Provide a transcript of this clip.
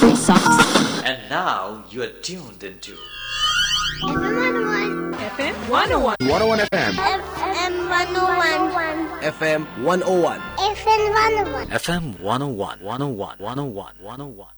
And now you are tuned into FM 101. 101 FM. FM 101. FM 101. FM 101. FM 101, 101, 101, 101.